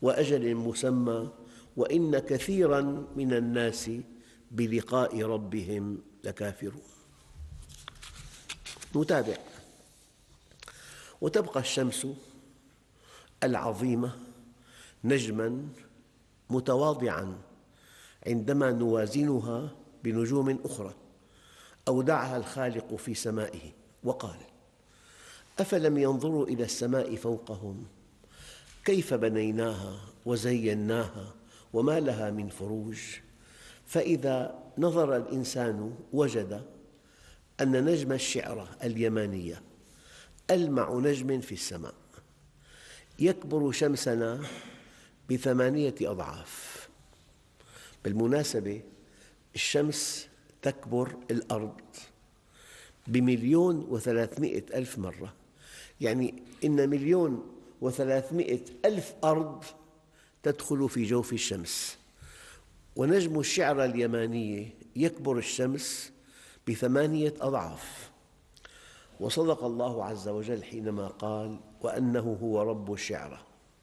وأجل مسمى وإن كثيراً من الناس بلقاء ربهم لكافرون. نتابع. وتبقى الشمس العظيمة نجماً متواضعاً عندما نوازنها بنجوم أخرى أودعها الخالق في سمائه، وقال: أفلم ينظروا إلى السماء فوقهم كيف بنيناها وزيناها وما لها من فروج. فإذا نظر الإنسان وجد أن نجم الشعرى اليمانية ألمع نجم في السماء يكبر شمسنا ب8 أضعاف. بالمناسبة الشمس تكبر الأرض ب1,300,000 مرة، يعني إن 1,300,000 أرض تدخل في جوف الشمس، ونجم الشعرى اليمانية يكبر الشمس ب8 أضعاف. وصدق الله عز وجل حينما قال: وأنه هو رب الشعرى.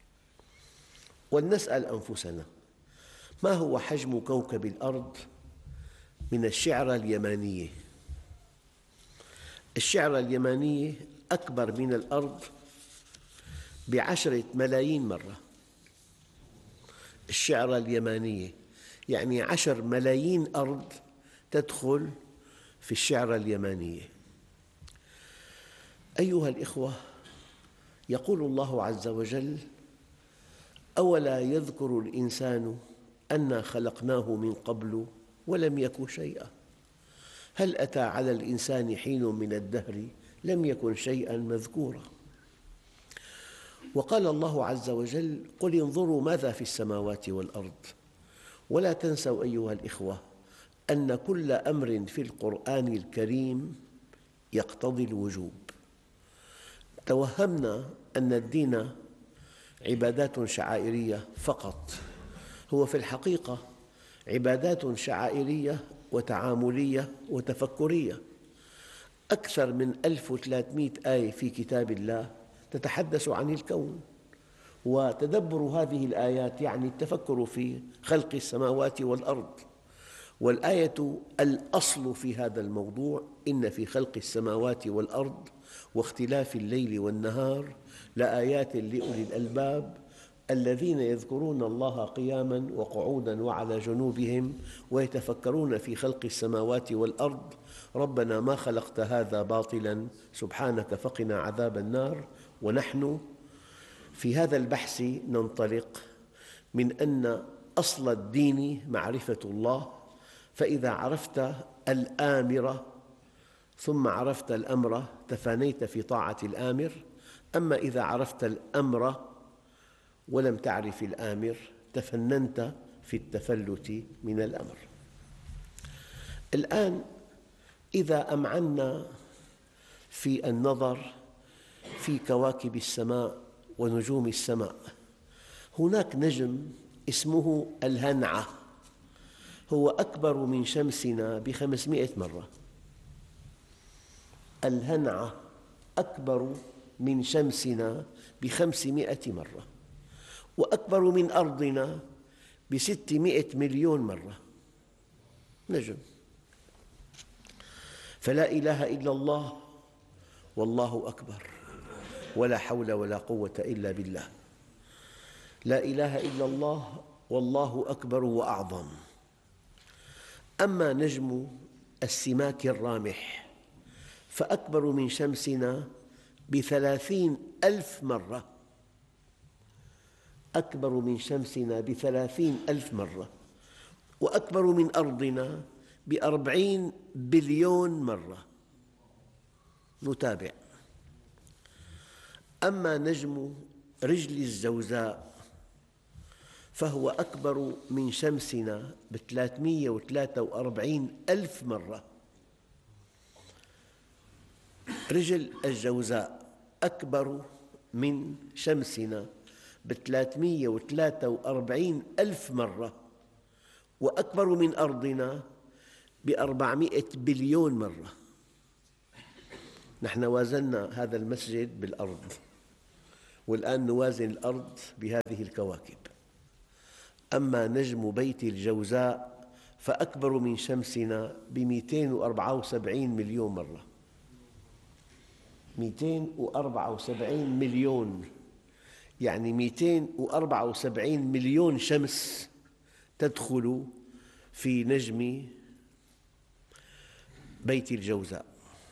ولنسأل أنفسنا: ما هو حجم كوكب الأرض من الشعرى اليمانية؟ الشعرى اليمانية أكبر من الأرض ب10 ملايين مرة. الشعرى اليمانية يعني 10 ملايين أرض تدخل في الشعرى اليمانية. أيها الإخوة، يقول الله عز وجل: أولا يذكر الإنسان أنا خلقناه من قبل ولم يك شيئا. هل أتى على الإنسان حين من الدهر لم يكن شيئا مذكورا. وقال الله عز وجل: قل انظروا ماذا في السماوات والأرض ولا تنسوا أيها الإخوة أن كل أمر في القرآن الكريم يقتضي الوجوب. توهمنا أن الدين عبادات شعائرية فقط، هو في الحقيقة عبادات شعائرية وتعاملية وتفكرية. أكثر من 1300 آية في كتاب الله تتحدث عن الكون، وتدبر هذه الآيات يعني التفكر في خلق السماوات والأرض. والآية الأصل في هذا الموضوع: إن في خلق السماوات والأرض واختلاف الليل والنهار لآيات لأولي الألباب الذين يذكرون الله قياماً وقعوداً وعلى جنوبهم ويتفكرون في خلق السماوات والأرض ربنا ما خلقت هذا باطلاً سبحانك فقنا عذاب النار. ونحن في هذا البحث ننطلق من أن أصل الدين معرفة الله، فإذا عرفت الآمر ثم عرفت الأمر تفانيت في طاعة الآمر. أما إذا عرفت الأمر ولم تعرف الآمر تفننت في التفلت من الأمر. الآن إذا أمعنا في النظر في كواكب السماء ونجوم السماء، هناك نجم اسمه الهنعة، هو أكبر من شمسنا ب500 مرة. الهنعة أكبر من شمسنا ب500 مرة، وأكبر من أرضنا ب600 مليون مرة. نجم. فلا إله إلا الله والله أكبر ولا حول ولا قوة إلا بالله. لا إله إلا الله والله أكبر وأعظم. أما نجم السماك الرامح فأكبر من شمسنا ب30,000 مرة، أكبر من شمسنا ب30,000 مرة، وأكبر من أرضنا ب40 بليون مرة. نتابع. أما نجم رجل الجوزاء فهو أكبر من شمسنا ب343,000 مرة. رجل الجوزاء أكبر من شمسنا ب343,000 مرة، وأكبر من أرضنا ب400 بليون مرة. نحن وازنا هذا المسجد بالأرض، والآن نوازن الأرض بهذه الكواكب. أما نجم بيت الجوزاء فأكبر من شمسنا ب274 مليون مرة. 274 مليون، يعني 274 مليون شمس تدخل في نجم بيت الجوزاء.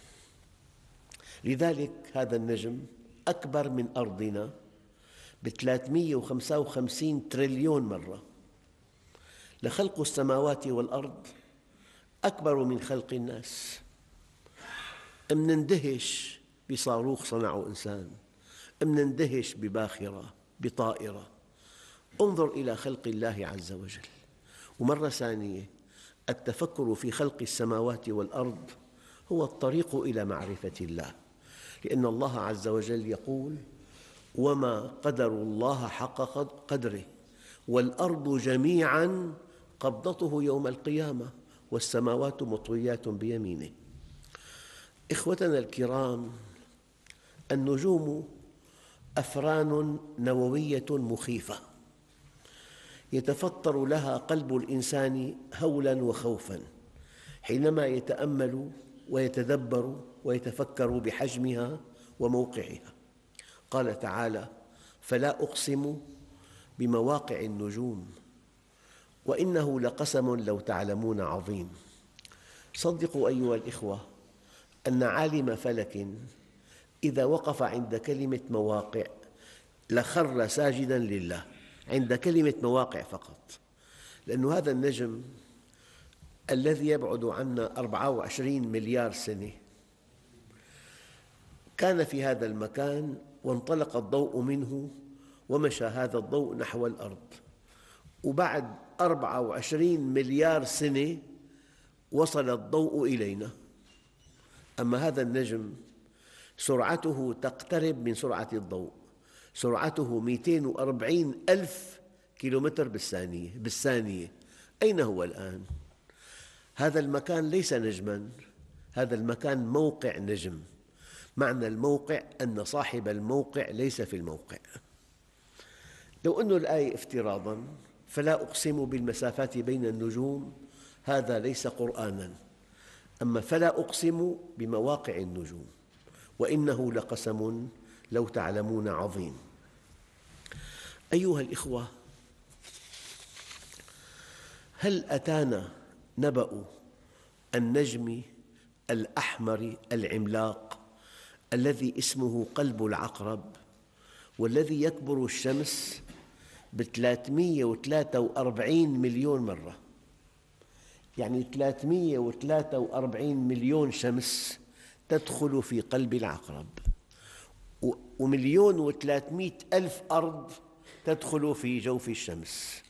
لذلك هذا النجم أكبر من أرضنا ب355 تريليون مرة. لخلق السماوات والأرض أكبر من خلق الناس. مندهش بصاروخ صنعه إنسان، مندهش بباخرة، بطائرة. انظر إلى خلق الله عز وجل. ومرة ثانية، التفكر في خلق السماوات والأرض هو الطريق إلى معرفة الله، لأن الله عز وجل يقول: وما قدروا الله حق قدره والأرض جميعاً قبضته يوم القيامة والسماوات مطويات بيمينه. إخوتنا الكرام، النجوم أفران نووية مخيفة يتفطر لها قلب الإنسان هولاً وخوفاً حينما يتأمل ويتدبر ويتفكر بحجمها وموقعها. قال تعالى: فلا أقسم بمواقع النجوم وإنه لقسم لو تعلمون عظيم. صدقوا أيها الإخوة أن عالم فلك إذا وقف عند كلمة مواقع لخر ساجداً لله، عند كلمة مواقع فقط، لأن هذا النجم الذي يبعد عنا 24 مليار سنة كان في هذا المكان، وانطلق الضوء منه ومشى هذا الضوء نحو الأرض، وبعد 24 مليار سنة وصل الضوء إلينا. أما هذا النجم سرعته تقترب من سرعة الضوء، سرعته 240 ألف كيلومتر بالثانية. أين هو الآن؟ هذا المكان ليس نجماً، هذا المكان موقع نجم. معنى الموقع أن صاحب الموقع ليس في الموقع. لو أن الآية افتراضاً فلا أقسم بالمسافات بين النجوم، هذا ليس قرآناً. أما فلا أقسم بمواقع النجوم وإنه لقسم لو تعلمون عظيم. أيها الإخوة، هل أتانا نبأ النجم الأحمر العملاق الذي اسمه قلب العقرب، والذي يكبر الشمس ب343 مليون مرة؟ يعني 343 مليون شمس تدخل في قلب العقرب، و1,300,000 ألف أرض تدخل في جوف الشمس.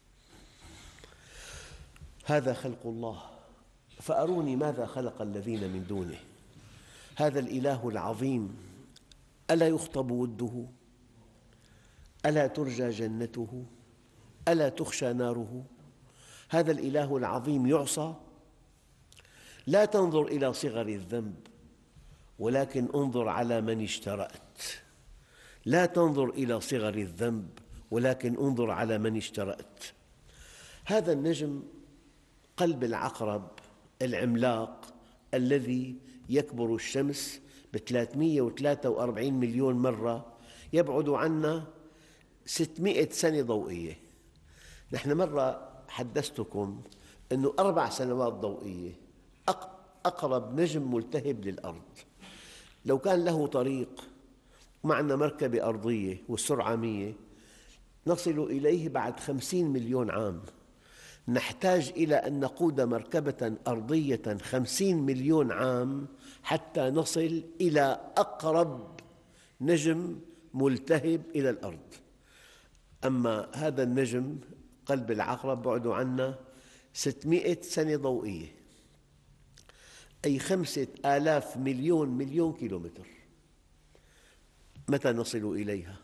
هذا خلق الله، فأروني ماذا خلق الذين من دونه. هذا الإله العظيم ألا يخطب وده؟ ألا ترجى جنته؟ ألا تخشى ناره؟ هذا الإله العظيم يعصى؟ لا تنظر إلى صغر الذنب، ولكن انظر على من اشترأت. لا تنظر إلى صغر الذنب، ولكن انظر على من اشترأت. هذا النجم قلب العقرب العملاق الذي يكبر الشمس ب343 مليون مرة يبعد عنا 600 سنة ضوئية. نحن مرة حدثتكم أنه 4 سنوات ضوئية أقرب نجم ملتهب للأرض. لو كان له طريق معنا مركبة أرضية والسرعة 100 نصل إليه بعد 50 مليون عام. نحتاج إلى أن نقود مركبة أرضية 50 مليون عام حتى نصل إلى أقرب نجم ملتهب إلى الأرض. أما هذا النجم قلب العقرب بعده عنا 600 سنة ضوئية، أي 5,000 مليون كيلومتر. متى نصل إليها؟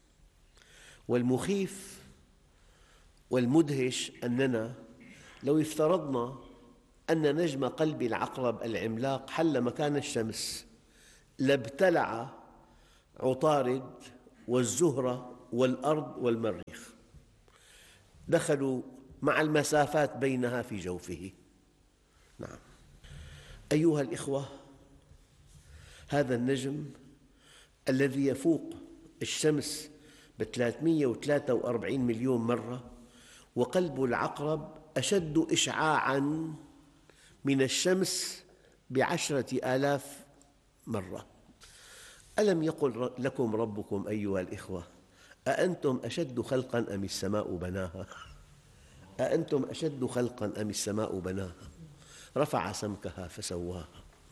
والمخيف والمدهش أننا لو افترضنا أن نجم قلب العقرب العملاق حل مكان الشمس لابتلع عطارد والزهرة والأرض والمريخ. دخلوا مع المسافات بينها في جوفه. نعم. أيها الإخوة، هذا النجم الذي يفوق الشمس ب343 مليون مرة، وقلب العقرب أشد إشعاعاً من الشمس ب10,000 مرة. ألم يقل لكم ربكم أيها الإخوة أأنتم أشد خلقاً أم السماء بناها؟ أأنتم أشد خلقاً أم السماء بناها؟ رفع سمكها فسواها.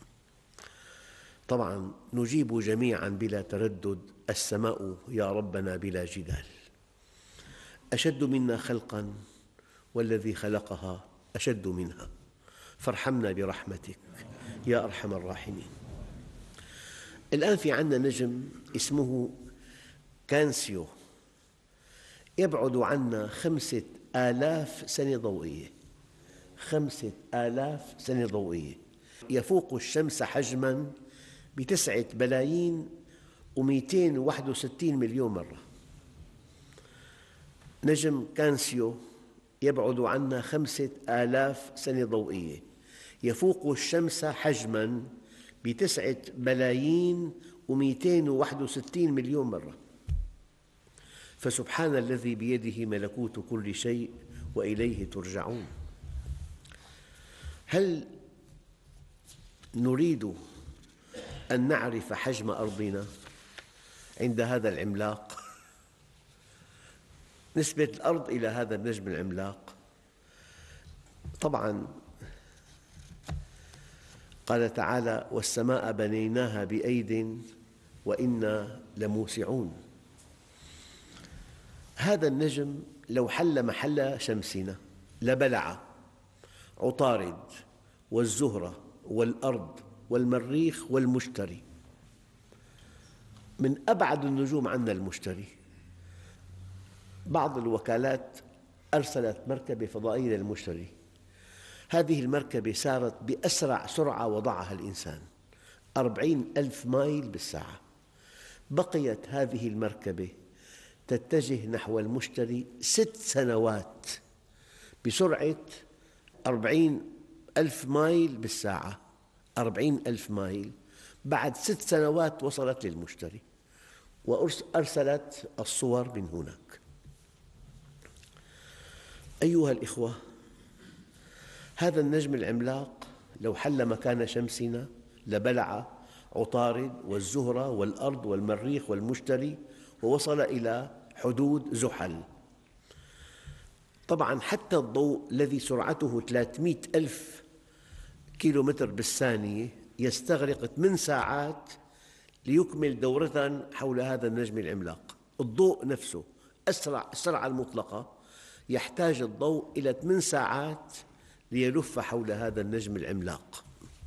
طبعاً نجيب جميعاً بلا تردد: السماء يا ربنا بلا جدال، أشد منا خلقاً، والذي خلقها أشد منها، فارحمنا برحمتك يا أرحم الراحمين. الآن في عندنا نجم اسمه كانسيو، يبعد عنا 5,000 سنة ضوئية. 5,000 سنة ضوئية، يفوق الشمس حجماً ب9,261 مليون مرة. نجم كانسيو يبعد عنا 5,000 سنة ضوئية، يفوق الشمس حجماً ب9,261 مليون مرة. فسبحان الذي بيده ملكوت كل شيء وإليه ترجعون. هل نريد أن نعرف حجم أرضنا عند هذا العملاق؟ نسبة الأرض إلى هذا النجم العملاق، طبعاً قال تعالى: والسماء بنيناها بأيد وإنا لموسعون. هذا النجم لو حل محل شمسنا لبلع عطارد والزهرة والأرض والمريخ والمشتري. من أبعد النجوم عنا المشتري. بعض الوكالات أرسلت مركبة فضائية للمشتري، هذه المركبة سارت بأسرع سرعة وضعها الإنسان 40,000 ميل بالساعة. بقيت هذه المركبة تتجه نحو المشتري 6 سنوات بسرعة 40,000 ميل بالساعة. 40,000 ميل، بعد 6 سنوات وصلت للمشتري وأرسلت الصور من هناك. أيها الإخوة، هذا النجم العملاق لو حل مكان شمسنا لبلع عطارد والزهرة والأرض والمريخ والمشتري ووصل إلى حدود زحل. طبعاً حتى الضوء الذي سرعته 300,000 كيلومتر بالثانية يستغرق 8 ساعات ليكمل دورة حول هذا النجم العملاق. الضوء نفسه السرعة المطلقة يحتاج الضوء إلى 8 ساعات ليلف حول هذا النجم العملاق.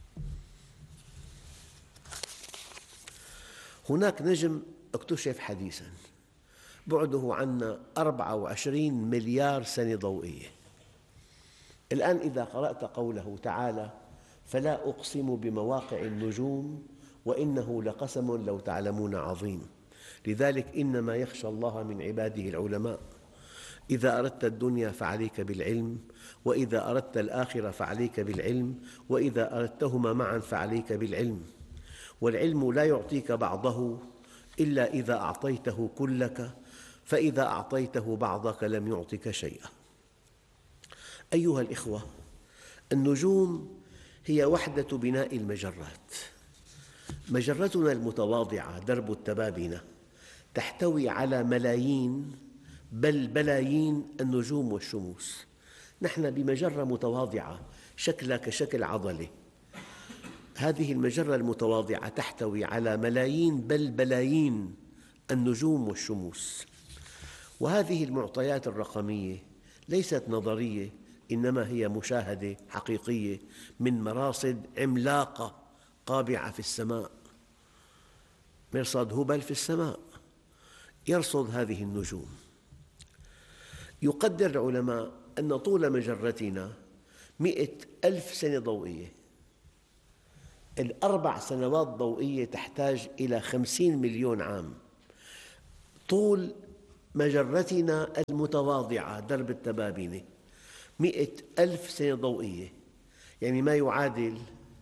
هناك نجم اكتشف حديثاً بعده عنا 24 مليار سنة ضوئية. الآن إذا قرأت قوله تعالى: فلا أقسم بمواقع النجوم وإنه لقسم لو تعلمون عظيم، لذلك إنما يخشى الله من عباده العلماء. إذا أردت الدنيا فعليك بالعلم، وإذا أردت الآخرة فعليك بالعلم، وإذا أردتهما معاً فعليك بالعلم، والعلم لا يعطيك بعضه إلا إذا أعطيته كلك، فإذا أعطيته بعضك لم يعطك شيئا. أيها الإخوة، النجوم هي وحدة بناء المجرات. مجرتنا المتواضعة درب التبابنة تحتوي على ملايين بل بلايين النجوم والشموس. نحن بمجرة متواضعة شكلها كشكل عضلة. هذه المجرة المتواضعة تحتوي على ملايين بل بلايين النجوم والشموس. وهذه المعطيات الرقمية ليست نظرية، إنما هي مشاهدة حقيقية من مراصد عملاقة قابعة في السماء. مرصد هوبل في السماء يرصد هذه النجوم. يقدر العلماء أن طول مجرتنا 100,000 سنة ضوئية. 4 سنوات ضوئية تحتاج إلى 50 مليون عام. طول مجرتنا المتواضعة درب التبابنة 100,000 سنة ضوئية، يعني ما يعادل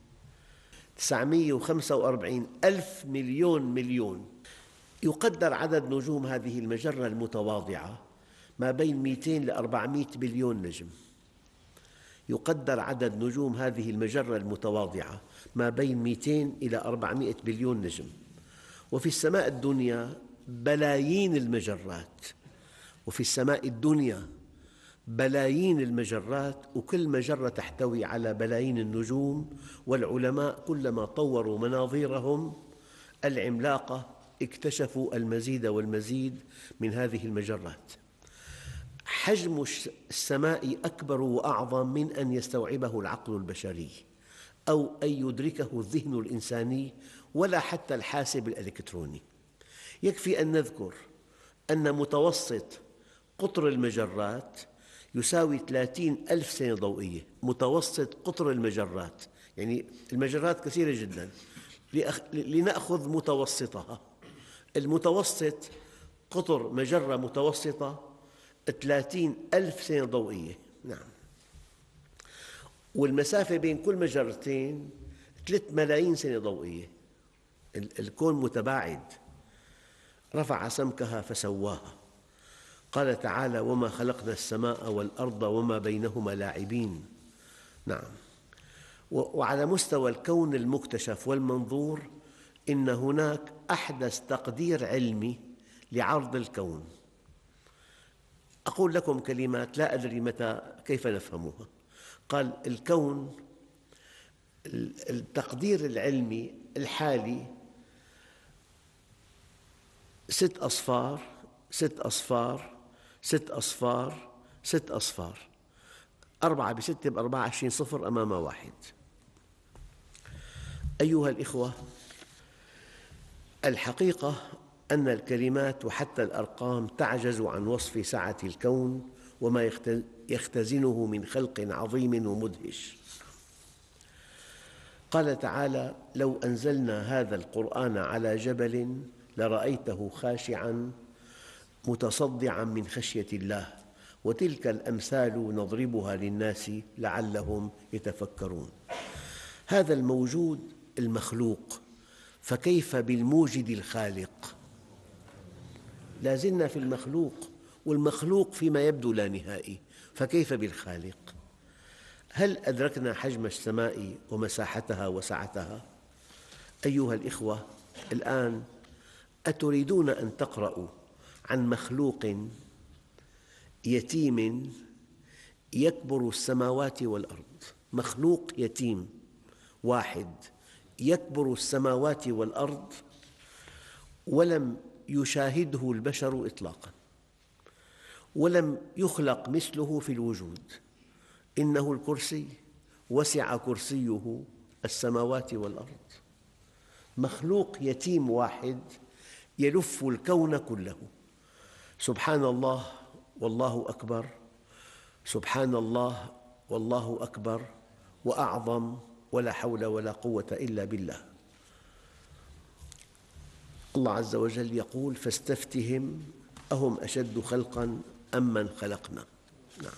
945 ألف مليون. يقدر عدد نجوم هذه المجرة المتواضعة ما بين 200 ل 400 بليون نجم. يقدر عدد نجوم هذه المجرة المتواضعة ما بين 200 إلى 400 بليون نجم. وفي السماء الدنيا بلايين المجرات، وفي السماء الدنيا بلايين المجرات، وكل مجرة تحتوي على بلايين النجوم. والعلماء كلما طوروا مناظيرهم العملاقة اكتشفوا المزيد والمزيد من هذه المجرات. حجم السماء أكبر وأعظم من أن يستوعبه العقل البشري أو أن يدركه الذهن الإنساني ولا حتى الحاسب الإلكتروني. يكفي أن نذكر أن متوسط قطر المجرات يساوي 30,000 سنة ضوئية. متوسط قطر المجرات، يعني المجرات كثيرة جداً، لنأخذ متوسطها. المتوسط قطر مجرة متوسطة 30,000 سنة ضوئية. نعم. والمسافة بين كل مجرتين 3 ملايين سنة ضوئية. الكون متباعد. رفع سمكها فسواها. قال تعالى: وما خلقنا السماء والأرض وما بينهما لاعبين. نعم. وعلى مستوى الكون المكتشف والمنظور إن هناك أحدث تقدير علمي لعرض الكون. أقول لكم كلمات لا أدري كيف نفهمها. قال: الكون التقدير العلمي الحالي 6 أصفار 6 أصفار 6 أصفار 6 أصفار. 4 ب6 ب24 صفر أمام 1. أيها الإخوة، الحقيقة أن الكلمات وحتى الأرقام تعجز عن وصف سعة الكون وما يختزنه من خلق عظيم ومدهش. قال تعالى: لو أنزلنا هذا القرآن على جبل لرأيته خاشعاً متصدعاً من خشية الله وتلك الأمثال نضربها للناس لعلهم يتفكرون. هذا الموجود المخلوق، فكيف بالموجد الخالق؟ لا زلنا في المخلوق، والمخلوق فيما يبدو لا نهائي، فكيف بالخالق؟ هل أدركنا حجم السماء ومساحتها وسعتها؟ أيها الإخوة، الآن أتريدون أن تقرأوا عن مخلوق يتيم يكبر السماوات والأرض؟ مخلوق يتيم واحد يكبر السماوات والأرض ولم يشاهده البشر إطلاقاً، ولم يخلق مثله في الوجود. إنه الكرسي، وسع كرسيه السماوات والأرض. مخلوق يتيم واحد يلف الكون كله. سبحان الله والله أكبر، سبحان الله والله أكبر وأعظم، ولا حول ولا قوة إلا بالله. الله عز وجل يقول: فاستفتهم أهم أشد خلقاً أم من خلقنا. نعم.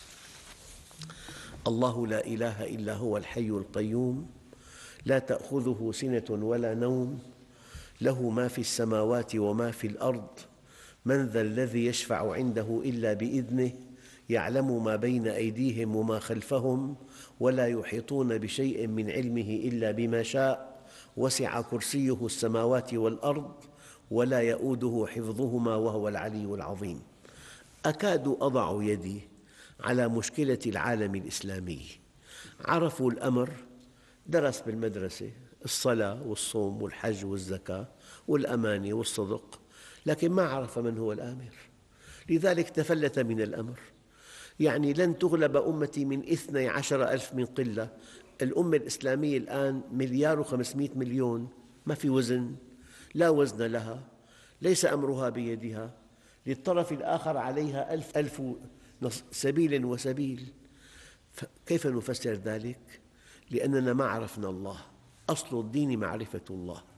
الله لا إله إلا هو الحي القيوم لا تأخذه سنة ولا نوم له ما في السماوات وما في الأرض من ذا الذي يشفع عنده إلا بإذنه يعلم ما بين أيديهم وما خلفهم ولا يحيطون بشيء من علمه إلا بما شاء وسع كرسيه السماوات والأرض ولا يؤوده حفظهما وهو العلي العظيم. أكاد أضع يدي على مشكلة العالم الإسلامي. عرفوا الأمر، درس بالمدرسة الصلاة والصوم والحج والزكاة والأمانة والصدق، لكن ما عرف من هو الآمر، لذلك تفلت من الأمر. يعني لن تغلب أمتي من 12,000 من قلة. الأمة الإسلامية الآن 1,500,000,000، ما في وزن، لا وزن لها، ليس أمرها بيدها، للطرف الآخر عليها ألف سبيل وسبيل. كيف نفسر ذلك؟ لأننا ما عرفنا الله. أصل الدين معرفة الله،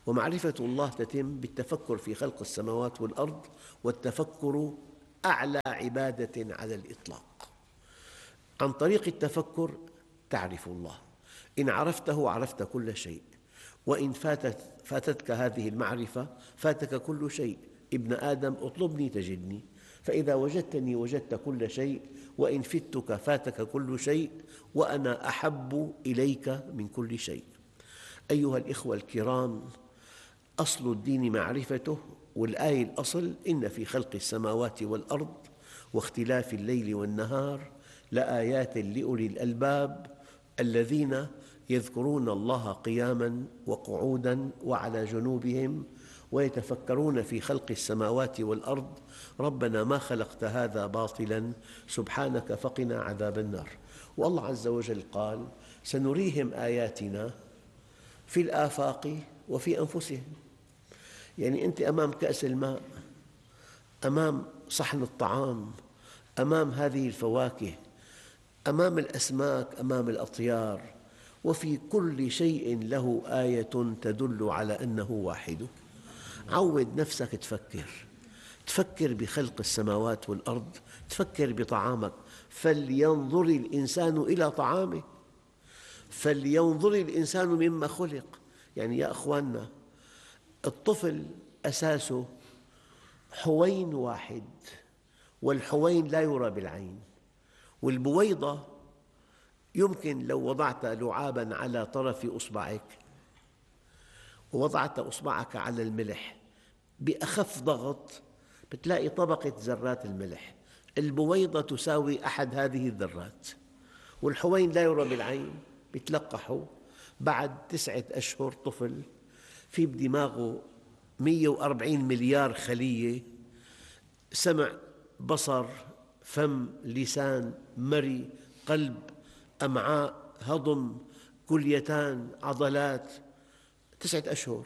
ومعرفة الله تتم بالتفكر في خلق السماوات والأرض، والتفكر أعلى عبادة على الإطلاق. عن طريق التفكر تعرف الله، إن عرفته عرفت كل شيء، وإن فاتتك هذه المعرفة فاتك كل شيء. ابن آدم اطلبني تجدني، فإذا وجدتني وجدت كل شيء، وإن فتك فاتك كل شيء، وأنا أحب إليك من كل شيء. أيها الإخوة الكرام، أصل الدين معرفته، والآية الأصل: إن في خلق السماوات والأرض واختلاف الليل والنهار لآيات لأولي الألباب الذين يذكرون الله قياماً وقعوداً وعلى جنوبهم ويتفكرون في خلق السماوات والأرض ربنا ما خلقت هذا باطلاً سبحانك فقنا عذاب النار. والله عز وجل قال: سنريهم آياتنا في الآفاق وفي أنفسهم. يعني أنت أمام كأس الماء، أمام صحن الطعام، أمام هذه الفواكه، أمام الأسماك، أمام الأطيار، وفي كل شيء له آية تدل على أنه واحد. عود نفسك تفكر بخلق السماوات والأرض، تفكر بطعامك. فلينظر الإنسان إلى طعامه، فلينظر الإنسان مما خلق. يعني يا أخواننا، الطفل أساسه حوين واحد، والحوين لا يرى بالعين، والبويضة يمكن لو وضعت لعاباً على طرف أصبعك ووضعت أصبعك على الملح بأخف ضغط بتلاقي طبقة ذرات الملح. البويضة تساوي أحد هذه الذرات، والحوين لا يرى بالعين، يتلقحوا. بعد 9 أشهر طفل في بدماغه 140 مليار خلية: سمع، بصر، فم، لسان، مري، قلب، أمعاء، هضم، كليتان، عضلات. 9 أشهر.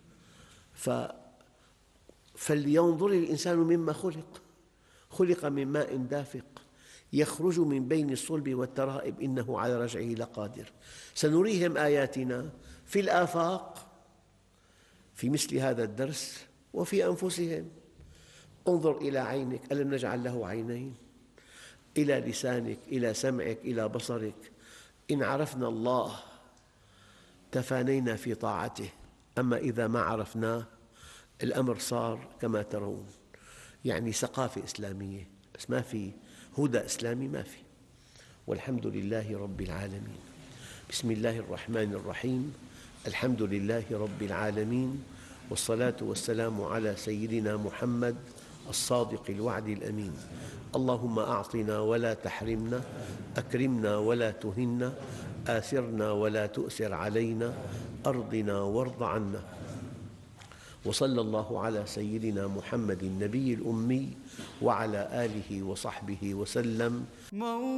فلينظر الإنسان مما خلق من ماء دافق يخرج من بين الصلب والترائب إنه على رجعه لقادر. سنريهم آياتنا في الآفاق، في مثل هذا الدرس، وفي أنفسهم. انظر إلى عينك، ألم نجعل له عينين؟ إلى لسانك، إلى سمعك، إلى بصرك. إن عرفنا الله تفانينا في طاعته، أما إذا ما عرفناه الأمر صار كما ترون. يعني ثقافة إسلامية بس ما في هدى إسلامي، ما في. والحمد لله رب العالمين. بسم الله الرحمن الرحيم. الحمد لله رب العالمين، والصلاة والسلام على سيدنا محمد الصادق الوعد الأمين. اللهم أعطنا ولا تحرمنا، أكرمنا ولا تهنا، آثرنا ولا تؤثر علينا، أرضنا وارض عنا. وصلى الله على سيدنا محمد النبي الأمي وعلى آله وصحبه وسلم.